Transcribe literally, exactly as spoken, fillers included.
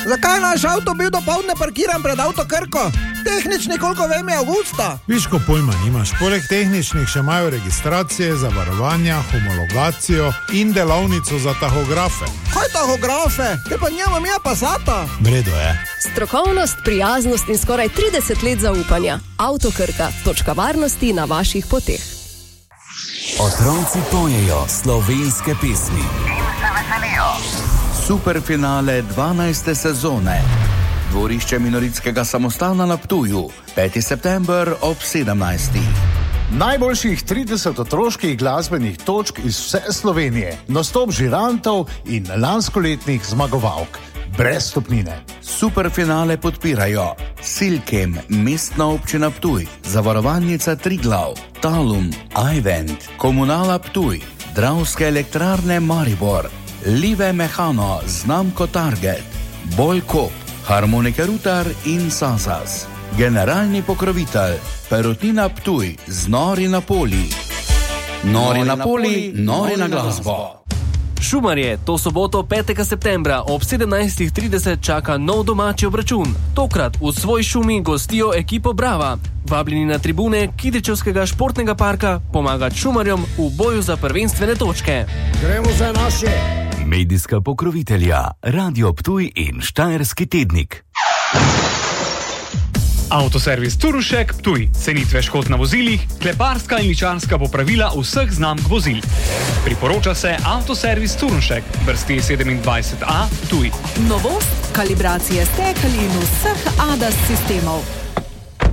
Zakaj je naš avto bil dopoldne parkiran pred avto Krko? Tehnični, koliko vem, je avgusta. Viš, ko pojma nimaš. Poleg tehničnih še imajo registracije, zavarovanja, homologacijo in delavnico za tahografe. Kaj tahografe? Te pa njema ja Passata. Vredo je. Strokovnost, prijaznost in skoraj trideset let zaupanja. Avto Krka, točka varnosti na vaših poteh. Otroci pojejo slovenske pesmi in se veselijo. Superfinale dvanajste sezone. Dvorišče Minoritskega samostana na Ptuju. peti september ob sedemnajstih. Najboljših trideset otroških glasbenih točk iz vse Slovenije. Nastop žirantov in lanskoletnih zmagovalk. Brez stopnine. Superfinale podpirajo Silkem, Mestna občina Ptuj, Zavarovalnica Triglav, Talum, iVent, Komunala Ptuj, Dravske elektrarne Maribor, Live Mehano, znamko Target, Bolkop, Harmonike Rutar in Sasas. Generalni pokrovitelj Perutnina Ptuj z Nori na Poli. Nori na Poli, nori na glasbo. Šumarje, to soboto petega septembra ob sedemnajstih trideset čaka nov domači obračun. Tokrat v svoj šumi gostijo ekipo Brava. Vabljeni na tribune Kidričevskega športnega parka pomagati Šumarjem v boju za prvenstvene točke. Gremo za naše. Medijska pokrovitelja Radio Ptuj in Štajerski tednik. Avtoservis Turušek Ptuj. Cenitve škod na vozilih, kleparska in ličarska popravila vseh znamk vozil. Priporoča se Avtoservis Turušek, vrsti sedemindvajset A Ptuj. Novost, kalibracije stekel in vseh A D A S sistemov.